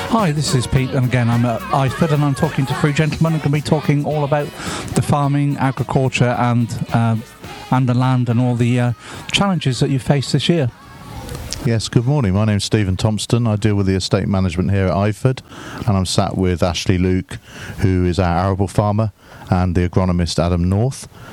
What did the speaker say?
Hi, this is Pete, and again I'm at Iford, and I'm talking to three gentlemen. I'm going to be talking all about the farming, agriculture, and the land, and all the challenges that you face this year. Yes, good morning. My name's Stephen Thompson. I deal with the estate management here at Iford, and I'm sat with Ashley Luke, who is our arable farmer, and the agronomist Adam North.